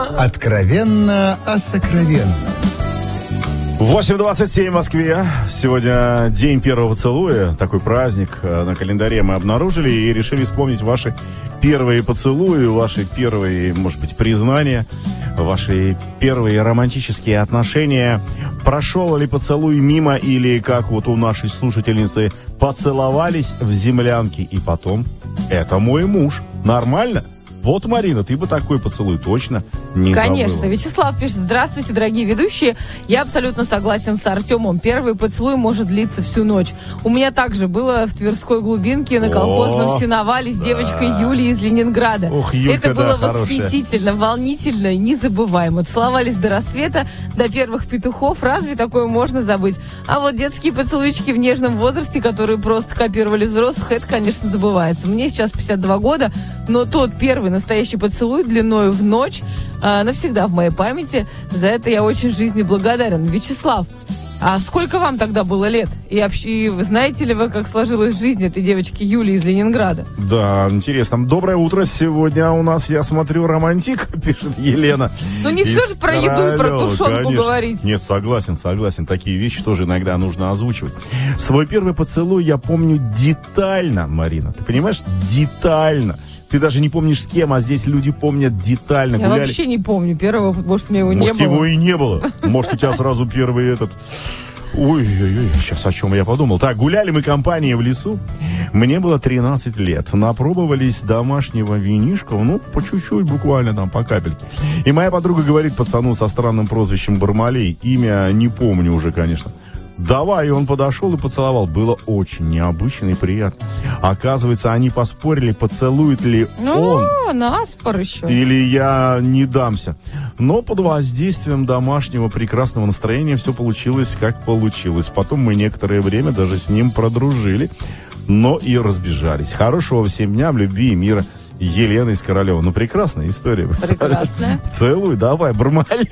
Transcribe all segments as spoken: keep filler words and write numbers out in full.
Откровенно о сокровенном. восемь двадцать семь в Москве. Сегодня день первого поцелуя. Такой праздник на календаре мы обнаружили и решили вспомнить ваши первые поцелуи, ваши первые, может быть, признания, ваши первые романтические отношения. Прошел ли поцелуй мимо или, как вот у нашей слушательницы, поцеловались в землянке и потом «это мой муж». Нормально? Вот, Марина, ты бы такой поцелуй точно не Конечно. забыла. Вячеслав пишет: здравствуйте, дорогие ведущие. Я абсолютно согласен с Артемом. Первый поцелуй может длиться всю ночь. У меня также было в Тверской глубинке на колхозном О, сеновале с да. девочкой Юлей из Ленинграда. Ух, Юлька, Это было да, восхитительно, волнительно и незабываемо. Целовались до рассвета, до первых петухов. Разве такое можно забыть? А вот детские поцелуйчики в нежном возрасте, которые просто копировали взрослых, это, конечно, забывается. Мне сейчас пятьдесят два года, но тот первый настоящий поцелуй длиною в ночь а, навсегда в моей памяти. За это я очень жизни благодарен. Вячеслав, а сколько вам тогда было лет? И вообще, и вы знаете ли вы, как сложилась жизнь этой девочки Юли из Ленинграда? Да, интересно. Доброе утро. Сегодня у нас, я смотрю, романтик, пишет Елена. Ну не все же про еду и про тушенку конечно. говорить. Нет, согласен, согласен. Такие вещи тоже иногда нужно озвучивать. Свой первый поцелуй я помню детально, Марина. Ты понимаешь? Детально. Ты даже не помнишь с кем, а здесь люди помнят детально. Я Гуляли. вообще не помню. Первого, может, у меня его Может, не было. его и не было. Может, у тебя сразу первый этот... Ой-ой-ой, сейчас о чем я подумал. Так, гуляли мы компанией в лесу. Мне было тринадцать лет. Напробовались домашнего винишка, ну, по чуть-чуть, буквально там, по капельке. И моя подруга говорит пацану со странным прозвищем Бармалей. Имя не помню уже, конечно. Давай, и он подошел и поцеловал. Было очень необычно и приятно. Оказывается, они поспорили, поцелует ли Ну, он наспор еще. или я не дамся. Но под воздействием домашнего прекрасного настроения все получилось, как получилось. Потом мы некоторое время даже с ним продружили, но и разбежались. Хорошего всем дня, любви и мира. Елена из Королева. Ну, прекрасная история. Прекрасная. Целуй, давай, Бармали.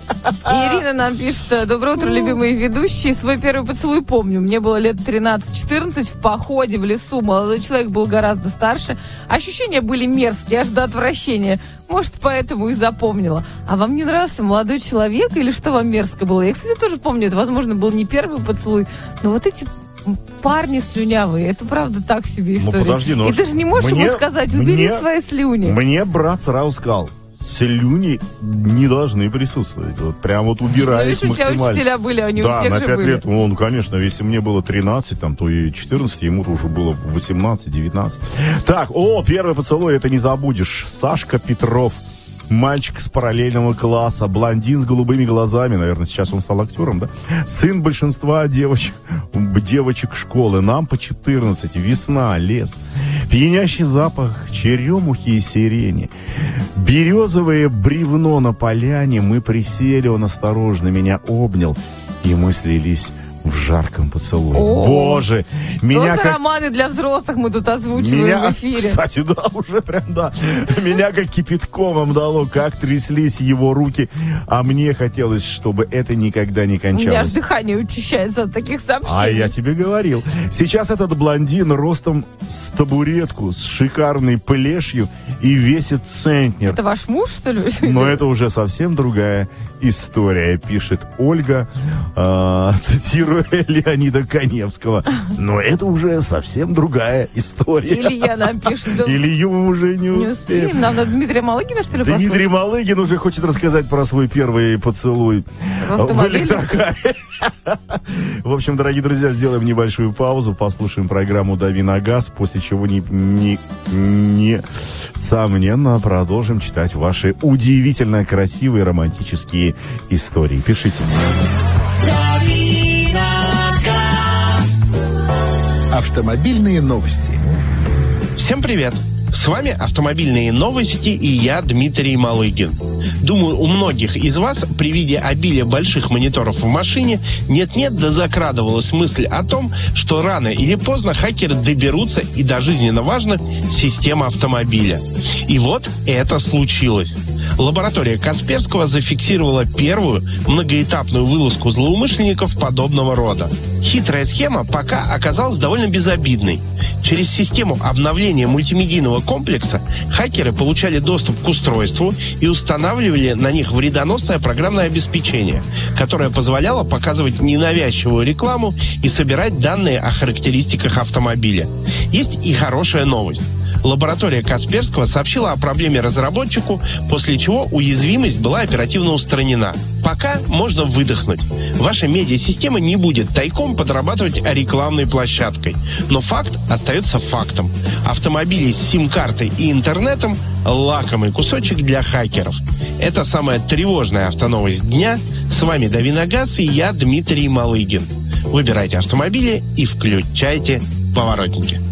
Ирина нам пишет: доброе утро, любимые ведущие. Свой первый поцелуй помню. Мне было лет тринадцать-четырнадцать в походе в лесу. Молодой человек был гораздо старше. Ощущения были мерзкие, аж до отвращения. Может, поэтому и запомнила. А вам не нравился молодой человек или что вам мерзко было? Я, кстати, тоже помню, это, возможно, был не первый поцелуй, но вот эти парни слюнявые, это правда так себе история. Ну, подожди, ну, и ты же не можешь мне, ему сказать: убери мне, свои слюни. Мне брат сразу сказал: слюни не должны присутствовать. Вот прям вот убирай их ну, видишь, максимально. У тебя учителя были, они да, у всех на же пять были. лет, он, конечно, если мне было тринадцать, там, то и четырнадцать, ему уже было восемнадцать-девятнадцать. Так, о, первый поцелуй, это не забудешь. Сашка Петров. Мальчик с параллельного класса, блондин с голубыми глазами, наверное, сейчас он стал актером, да? Сын большинства девочек, девочек школы, нам по четырнадцать, весна, лес, пьянящий запах черемухи и сирени, березовое бревно на поляне, мы присели, он осторожно меня обнял, и мы слились в жарком поцелуе. О, Боже, меня что за как... романы для взрослых мы тут озвучиваем Меня, в эфире? кстати, да, уже прям, да. Меня как кипятком обдало, как тряслись его руки. А мне хотелось, чтобы это никогда не У меня аж кончалось. дыхание учащается от таких сообщений. А я тебе говорил. Сейчас этот блондин ростом с табуретку, с шикарной плешью и весит центнер. Это ваш муж, что ли? Но это уже совсем другая история, пишет Ольга, э, цитируя Леонида Каневского. Но это уже совсем другая история. Илья нам пишет. Да, Илью мы уже не не успеем. успеем. Нам надо Дмитрия Малыгина, что ли, Дмитрий послушать? Малыгин уже хочет рассказать про свой первый поцелуй В в автомобиле? электрокаре. В общем, дорогие друзья, сделаем небольшую паузу, послушаем программу «Дави на газ», после чего не, не, не, несомненно продолжим читать ваши удивительно красивые романтические истории. Пишите. Автомобильные новости. Всем привет! С вами «Автомобильные новости» и я, Дмитрий Малыгин. Думаю, у многих из вас при виде обилия больших мониторов в машине нет-нет, да закрадывалась мысль о том, что рано или поздно хакеры доберутся и до жизненно важных систем автомобиля. И вот это случилось. Лаборатория Касперского зафиксировала первую многоэтапную вылазку злоумышленников подобного рода. Хитрая схема пока оказалась довольно безобидной. Через систему обновления мультимедийного комплекса хакеры получали доступ к устройству и устанавливали на них вредоносное программное обеспечение, которое позволяло показывать ненавязчивую рекламу и собирать данные о характеристиках автомобиля. Есть и хорошая новость. Лаборатория Касперского сообщила о проблеме разработчику, после чего уязвимость была оперативно устранена. Пока можно выдохнуть. Ваша медиасистема не будет тайком подрабатывать рекламной площадкой. Но факт остается фактом. Автомобили с сим-картой и интернетом – лакомый кусочек для хакеров. Это самая тревожная автоновость дня. С вами Давиногаз и я, Дмитрий Малыгин. Выбирайте автомобили и включайте поворотники.